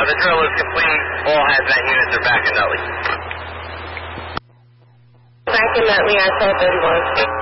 The drill is complete. All hazmat units are back in Nutley. Back in Nutley, I told them was.